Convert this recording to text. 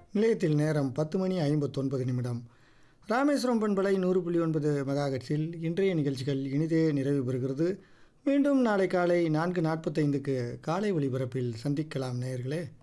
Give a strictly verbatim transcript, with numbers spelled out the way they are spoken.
நிலையத்தில் நேரம் பத்து மணி ஐம்பத்தொன்பது நிமிடம். ராமேஸ்வரம் பண்பலை நூறு புள்ளி ஒன்பது மெகாஹெர்ட்ஸில் இன்றைய நிகழ்ச்சிகள் இனிதே நிறைவு பெறுகிறது. மீண்டும் நாளை காலை நான்கு நாற்பத்தைந்துக்கு காலை ஒளிபரப்பில் சந்திக்கலாம் நேயர்களே.